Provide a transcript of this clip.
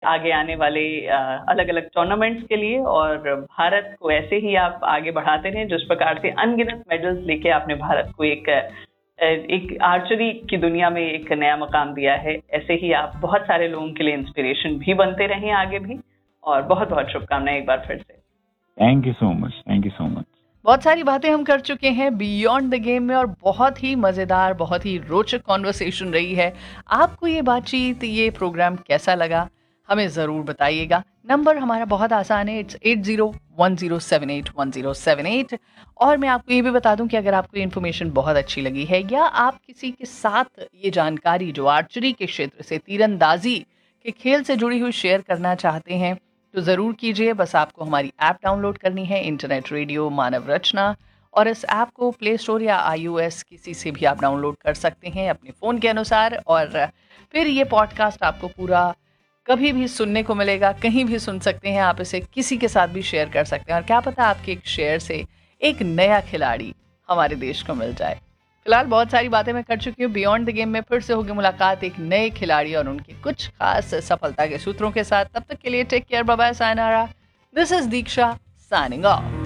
आगे आने वाले अलग अलग टूर्नामेंट्स के लिए, और भारत को ऐसे ही आप आगे बढ़ाते रहें। जिस प्रकार से अनगिनत मेडल्स लेके आपने भारत को एक आर्चरी की दुनिया में एक नया मकाम दिया है, ऐसे ही आप बहुत सारे लोगों के लिए इंस्पिरेशन भी बनते रहें आगे भी। और बहुत बहुत शुभकामनाएं एक बार फिर से। Thank you so much, thank you so much. बहुत सारी बातें हम कर चुके हैं बियॉन्ड द गेम में, और बहुत ही मज़ेदार, बहुत ही रोचक कॉन्वर्सेशन रही है। आपको ये बातचीत, ये प्रोग्राम कैसा लगा, हमें ज़रूर बताइएगा। नंबर हमारा बहुत आसान है, इट्स 8010781078। और मैं आपको ये भी बता दूं कि अगर आपको ये इन्फॉर्मेशन बहुत अच्छी लगी है, या आप किसी के साथ ये जानकारी जो आर्चरी के क्षेत्र से, तीरंदाजी के खेल से जुड़ी हुई शेयर करना चाहते हैं, तो ज़रूर कीजिए। बस आपको हमारी ऐप डाउनलोड करनी है, इंटरनेट रेडियो मानव रचना, और इस ऐप को प्ले स्टोर या iOS किसी से भी आप डाउनलोड कर सकते हैं अपने फ़ोन के अनुसार। और फिर ये पॉडकास्ट आपको पूरा कभी भी सुनने को मिलेगा, कहीं भी सुन सकते हैं आप इसे, किसी के साथ भी शेयर कर सकते हैं। और क्या पता आपके एक शेयर से एक नया खिलाड़ी हमारे देश को मिल जाए। फिलहाल बहुत सारी बातें मैं कर चुकी हूँ। बियॉन्ड द गेम में फिर से होगी मुलाकात एक नए खिलाड़ी और उनके कुछ खास सफलता के सूत्रों के साथ। तब तक के लिए take care, bye bye, sayonara. This is Diksha signing off.